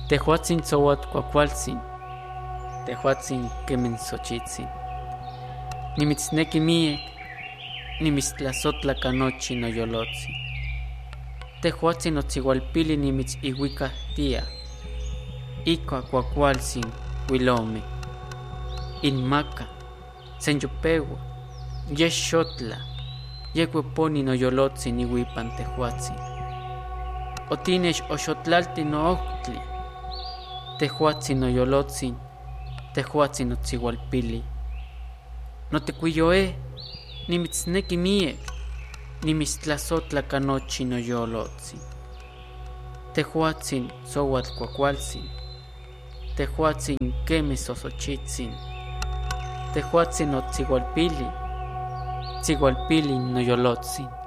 Tehuatzin tzouatl kuakualtzin, tehuatzin kemen Xochitzin. Nimitzneki miek, nimitstlasotla nochi noyolotzin. Tehuatzin otzigualpili nimitziuikahtia, ika kuakualtzin huilome. Inmaka, senyopewa, yexotla, yekueponi noyolotzin iuipan tehuatzin. Otinex oxotlalti noohtli, tehuatzin noyolotzin, tehuatzin otzigualpili. Notekuiyoe, nimitzneki miek, nimitstlasotla nochi noyolotzin. Tehuatzin tzouatl kuakualtzin, tehuatzin kemeh Xochitzin, tehuatzin otzigualpili, tzigualpili noyolotzin.